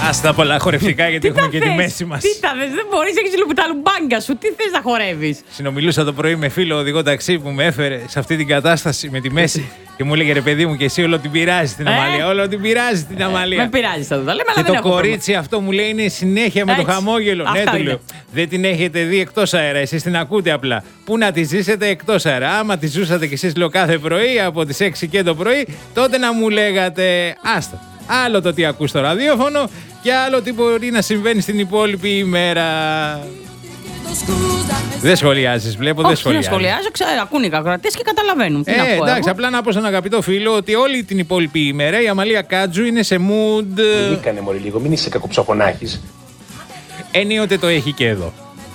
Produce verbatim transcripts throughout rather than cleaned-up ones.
Άστα πολλά χορευτικά γιατί έχουμε και τη μέση μας. Τι τα θες, δεν μπορείς, έχεις λίγο τα λουμπάγκα σου. Τι θες να χορεύεις? Συνομιλούσα το πρωί με φίλο οδηγό ταξί που με έφερε σε αυτή την κατάσταση με τη μέση και μου έλεγε ρε παιδί μου, και εσύ όλο την πειράζει την Αμαλία. Ε? Όλο την πειράζει την Αμαλία. Με πειράζει, θα το λέμε, και αλλά το κορίτσι πρόβλημα. Αυτό μου λέει είναι συνέχεια με Έτσι. το χαμόγελο. Αυτά ναι, του είναι. λέω. Δεν την έχετε δει εκτός αέρα. Εσείς την ακούτε απλά. Πού να τη ζήσετε εκτός αέρα. Άμα τη ζούσατε κι εσείς, λέω, κάθε πρωί από τις έξι και το πρωί, τότε να μου λέγατε άστα. Άλλο το τι ακούς στο ραδιόφωνο και άλλο τι μπορεί να συμβαίνει στην υπόλοιπη ημέρα. Δεν σχολιάζεις, βλέπω, Όχι, δεν σχολιάζεις. Δεν σχολιάζω, ξέρω, ακούνε οι ακροατές και καταλαβαίνουν. Τι ε, να πω εντάξει, εγώ. απλά να πω στον αγαπητό φίλο ότι όλη την υπόλοιπη ημέρα η Αμαλία Κάτζου είναι σε mood. Λύκανε μωρή λίγο, μην είσαι κακοψοφωνάχης. Ενίοτε το έχει και εδώ.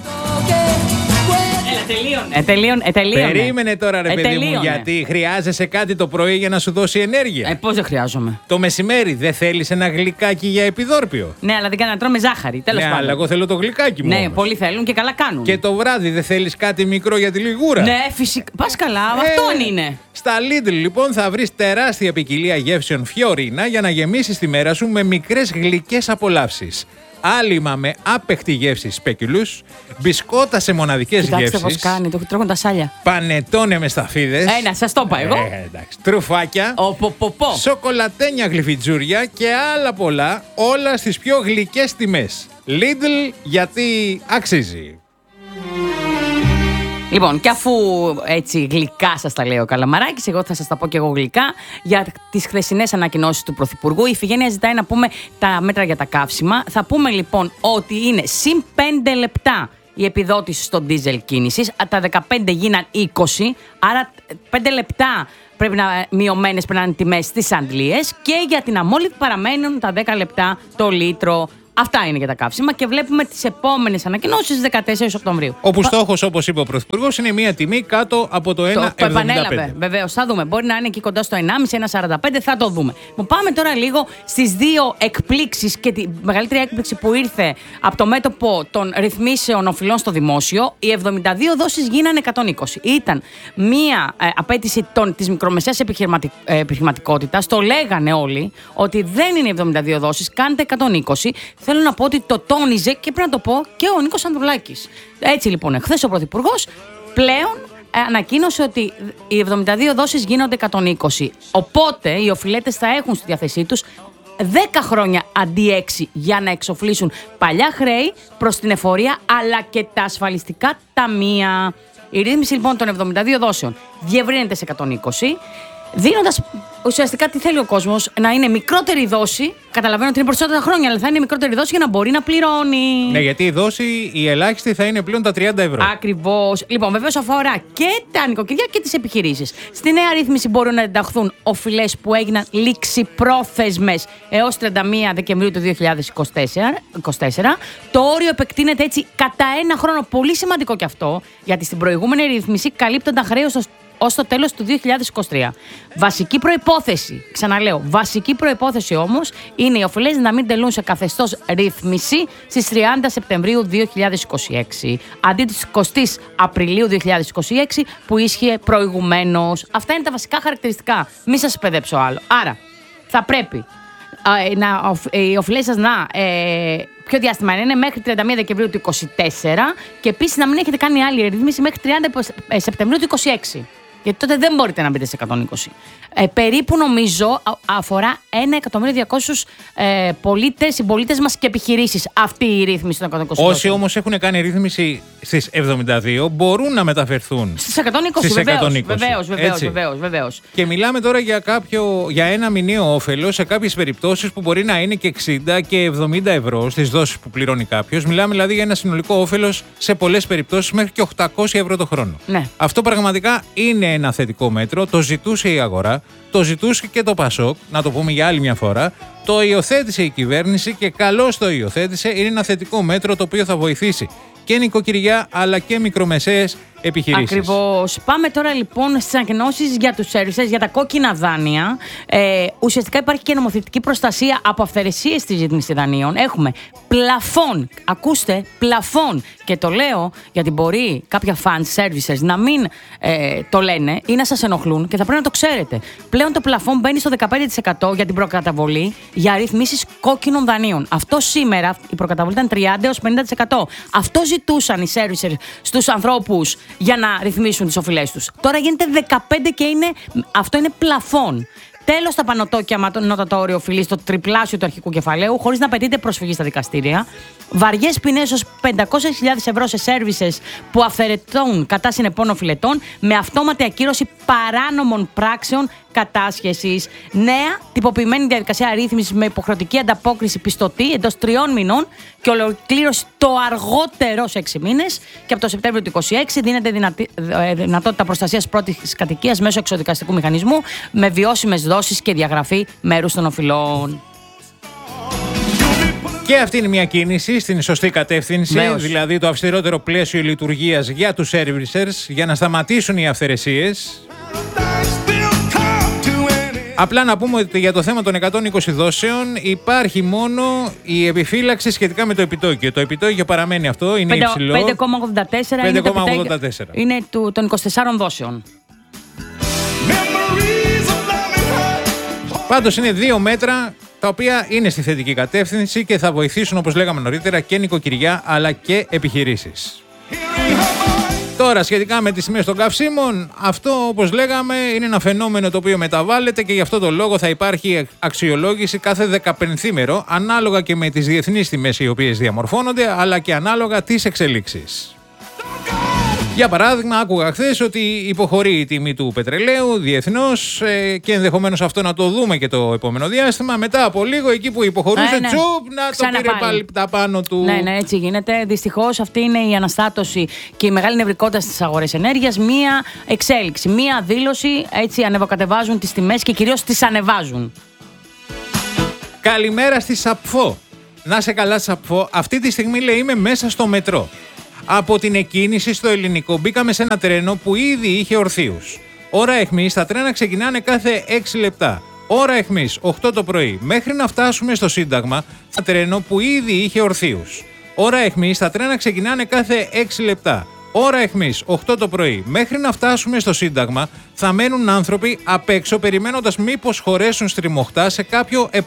Τελείωνε. Ε, τελείωνε. Ε, τελείωνε. Περίμενε τώρα, ρε ε, παιδί τελείωνε. μου, γιατί χρειάζεσαι κάτι το πρωί για να σου δώσει ενέργεια. Ε, πώς δεν χρειάζομαι. Το μεσημέρι δεν θέλεις ένα γλυκάκι για επιδόρπιο. Ναι, αλλά δεν κάνει να τρώμε ζάχαρη. Τέλος Ναι, πάντων. αλλά εγώ θέλω το γλυκάκι μου. Ναι, όμως. πολλοί θέλουν και καλά κάνουν. Και το βράδυ δεν θέλεις κάτι μικρό για τη λιγούρα. Ναι, φυσικά. Πας καλά, Ε, αυτόν είναι. Στα Lidl λοιπόν θα βρεις τεράστια ποικιλία γεύσεων Φιωρίνα για να γεμίσεις τη μέρα σου με μικρές γλυκές απολαύσεις. Άλυμα με άπεχτη γεύση σπέκουλους, μπισκότα σε μοναδικές Κοιτάξτε γεύσεις. πώς κάνει, το τρώγουν τα σάλια. Πανετόνε με σταφίδες. Ένα, σας το είπα εγώ. Ε, εντάξει. Τρουφάκια. Ο πο, πο, πο. Σοκολατένια γλυφιτζούρια και άλλα πολλά, όλα στις πιο γλυκές τιμές. Lidl, γιατί αξίζει. Λοιπόν, και αφού έτσι γλυκά σας τα λέει ο Καλαμαράκης, εγώ θα σας τα πω και εγώ γλυκά για τις χθεσινές ανακοινώσεις του Πρωθυπουργού. Η Ιφηγένεια ζητάει να πούμε τα μέτρα για τα καύσιμα. Θα πούμε λοιπόν ότι είναι συν πέντε λεπτά η επιδότηση στο ντίζελ κίνησης. Τα δεκαπέντε γίναν είκοσι, άρα πέντε λεπτά πρέπει να μειωμένες πρέπει να είναι τιμές στις αντλίες. Και για την αμόλυβη παραμένουν τα δέκα λεπτά το λίτρο. Αυτά είναι για τα καύσιμα και βλέπουμε τις επόμενες ανακοινώσεις δεκατέσσερις Οκτωβρίου. Όπου Πα... στόχος, όπως είπε ο Πρωθυπουργός, είναι μια τιμή κάτω από το ένα κόμμα εβδομήντα πέντε. Το επανέλαβε, βεβαίως. Θα δούμε. Μπορεί να είναι εκεί κοντά στο ενάμιση, ένα κόμμα σαράντα πέντε, θα το δούμε. Μου πάμε τώρα λίγο στις δύο εκπλήξεις και τη μεγαλύτερη έκπληξη που ήρθε από το μέτωπο των ρυθμίσεων οφειλών στο δημόσιο. Οι εβδομήντα δύο δόσεις γίνανε εκατόν είκοσι. Ήταν μία ε, απέτηση των, της μικρομεσαίας επιχειρηματικ, ε, επιχειρηματικότητας. Το λέγανε όλοι ότι δεν είναι εβδομήντα δύο δόσεις, κάντε εκατόν είκοσι. Θέλω να πω ότι το τόνιζε και πρέπει να το πω και ο Νίκος Ανδρουλάκης. Έτσι λοιπόν, εχθές ο Πρωθυπουργός πλέον ανακοίνωσε ότι οι εβδομήντα δύο δόσεις γίνονται εκατόν είκοσι. Οπότε οι οφειλέτες θα έχουν στη διάθεσή τους δέκα χρόνια αντί έξι για να εξοφλήσουν παλιά χρέη προς την εφορία αλλά και τα ασφαλιστικά ταμεία. Η ρύθμιση λοιπόν των εβδομήντα δύο δόσεων διευρύνεται σε εκατόν είκοσι. Δίνοντας ουσιαστικά τι θέλει ο κόσμος, να είναι μικρότερη δόση. Καταλαβαίνω ότι είναι περισσότερα χρόνια, αλλά θα είναι μικρότερη δόση για να μπορεί να πληρώνει. Ναι, γιατί η δόση, η ελάχιστη θα είναι πλέον τα τριάντα ευρώ. Ακριβώς. Λοιπόν, βεβαίως αφορά και τα νοικοκυριά και τις επιχειρήσεις. Στη νέα ρύθμιση μπορούν να ενταχθούν οφειλές που έγιναν ληξιπρόθεσμες έως τριάντα μία Δεκεμβρίου του δύο χιλιάδες είκοσι τέσσερα. Το όριο επεκτείνεται έτσι κατά ένα χρόνο. Πολύ σημαντικό και αυτό, γιατί στην προηγούμενη ρύθμιση καλύπτονταν χρέη ως το τέλος του δύο χιλιάδες είκοσι τρία. Βασική προϋπόθεση, ξαναλέω, βασική προϋπόθεση όμως είναι οι οφειλές να μην τελούν σε καθεστώς ρύθμιση στις τριάντα Σεπτεμβρίου δύο χιλιάδες είκοσι έξι, αντί της εικοστής Απριλίου δύο χιλιάδες είκοσι έξι που ίσχυε προηγουμένως. Αυτά είναι τα βασικά χαρακτηριστικά. Μην σας παιδέψω άλλο. Άρα, θα πρέπει ε, να, οι οφειλές σας να... Ε, ποιο διάστημα είναι, μέχρι τριάντα μία Δεκεμβρίου του είκοσι τέσσερα και επίσης να μην έχετε κάνει άλλη ρύθμιση μέχρι τριάντα Σεπτεμβρίου του είκοσι έξι. Γιατί τότε δεν μπορείτε να μπείτε σε εκατόν είκοσι. Ε, περίπου νομίζω αφορά ένα εκατομμύριο διακόσιους ε, πολίτες, συμπολίτες μας και επιχειρήσεις αυτή η ρύθμιση των εκατόν είκοσι. Όσοι όμως έχουν κάνει ρύθμιση στις εβδομήντα δύο μπορούν να μεταφερθούν στις εκατόν είκοσι. Στις εκατόν είκοσι. Βεβαίως, βεβαίως, βεβαίως, βεβαίως. Και μιλάμε τώρα για, κάποιο, για ένα μηνιαίο όφελος σε κάποιες περιπτώσεις που μπορεί να είναι και εξήντα και εβδομήντα ευρώ στις δόσεις που πληρώνει κάποιος. Μιλάμε δηλαδή για ένα συνολικό όφελος σε πολλές περιπτώσεις μέχρι και οκτακόσια ευρώ το χρόνο. Ναι. Αυτό πραγματικά είναι ένα θετικό μέτρο. Το ζητούσε η αγορά, το ζητούσε και το Πασόκ, να το πούμε για άλλη μια φορά. Το υιοθέτησε η κυβέρνηση και καλώς το υιοθέτησε. Είναι ένα θετικό μέτρο το οποίο θα βοηθήσει και νοικοκυριά αλλά και μικρομεσαίες επιχειρήσεις. Ακριβώς. Πάμε τώρα λοιπόν στις ανακοινώσεις για τους services, για τα κόκκινα δάνεια. Ε, ουσιαστικά υπάρχει και νομοθετική προστασία από αυθαιρεσίες στη ζήτηση δανείων. Έχουμε πλαφόν, ακούστε, πλαφόν. Και το λέω γιατί μπορεί κάποια fund services να μην ε, το λένε ή να σας ενοχλούν και θα πρέπει να το ξέρετε. Πλέον το πλαφόν μπαίνει στο δεκαπέντε τοις εκατό για την προκαταβολή για ρυθμίσεις κόκκινων δανείων. Αυτό σήμερα, η προκαταβολή ήταν τριάντα έως πενήντα τοις εκατό. Αυτό ζητούσαν οι servicers στους ανθρώπους για να ρυθμίσουν τις οφειλές τους. Τώρα γίνεται δεκαπέντε και είναι, αυτό είναι πλαφόν. Τέλος τα πανωτόκια ανώτατο όριο οφειλής στο τριπλάσιο του αρχικού κεφαλαίου, χωρίς να απαιτείται προσφυγή στα δικαστήρια. Βαριές ποινές ως πεντακόσιες χιλιάδες ευρώ σε services που αφαιρετούν κατά συνεπών οφειλετών με αυτόματη ακύρωση παράνομων πράξεων κατάσχεσης. Νέα τυποποιημένη διαδικασία αρρύθμισης με υποχρεωτική ανταπόκριση πιστωτή εντός τριών μηνών και ολοκλήρωση το αργότερο σε έξι μήνες. Και από το Σεπτέμβριο του είκοσι έξι δίνεται δυνατη... δυνατότητα προστασίας πρώτης κατοικίας μέσω εξοδικαστικού μηχανισμού με βιώσιμες δόσεις και διαγραφή μέρους των οφειλών. Και αυτή είναι μια κίνηση στην σωστή κατεύθυνση, Μέως. δηλαδή το αυστηρότερο πλαίσιο λειτουργίας για τους servicers για να σταματήσουν οι αυθαιρεσίες. Απλά να πούμε ότι για το θέμα των εκατόν είκοσι δόσεων υπάρχει μόνο η επιφύλαξη σχετικά με το επιτόκιο. Το επιτόκιο παραμένει αυτό, είναι υψηλό. πέντε κόμμα ογδόντα τέσσερα πέντε είναι, κόμμα το ογδόντα επιτόκιο, τέσσερα. είναι του, των είκοσι τεσσάρων δόσεων. Πάντως είναι δύο μέτρα τα οποία είναι στη θετική κατεύθυνση και θα βοηθήσουν, όπως λέγαμε νωρίτερα, και νοικοκυριά αλλά και επιχειρήσεις. Τώρα, σχετικά με τις τιμές των καυσίμων, αυτό, όπως λέγαμε, είναι ένα φαινόμενο το οποίο μεταβάλλεται και γι' αυτό το λόγο θα υπάρχει αξιολόγηση κάθε δεκαπενθήμερο, ανάλογα και με τις διεθνείς τιμές οι οποίες διαμορφώνονται, αλλά και ανάλογα τις εξελίξεις. Για παράδειγμα, άκουγα χθες ότι υποχωρεί η τιμή του πετρελαίου διεθνώς ε, και ενδεχομένως αυτό να το δούμε και το επόμενο διάστημα. Μετά από λίγο, εκεί που υποχωρούσε, ε, ναι. τσουπ, να Ξανά το πήρε πάλι. πάλι τα πάνω του. Ναι, ναι, έτσι γίνεται. Δυστυχώς αυτή είναι η αναστάτωση και η μεγάλη νευρικότητα στις αγορές ενέργειας. Μία εξέλιξη, μία δήλωση, έτσι ανεβοκατεβάζουν τις τιμές και κυρίως τις ανεβάζουν. Καλημέρα στη Σαπφό. Να σε καλά, Σαπφό. Αυτή τη στιγμή, λέει, είμαι μέσα στο μετρό. Από την εκκίνηση στο ελληνικό μπήκαμε σε ένα τρένο που ήδη είχε ορθίους. Ώρα αιχμής τα τρένα ξεκινάνε κάθε έξι λεπτά. Ώρα αιχμής οκτώ το πρωί. Μέχρι να φτάσουμε στο Σύνταγμα, ένα τρένο που ήδη είχε ορθίους. Ώρα αιχμής τα τρένα ξεκινάνε κάθε έξι λεπτά. Ώρα αιχμής οκτώ το πρωί. Μέχρι να φτάσουμε στο Σύνταγμα θα μένουν άνθρωποι απ' έξω περιμένοντας μήπως χωρέσουν στριμωχτά σε κάποιο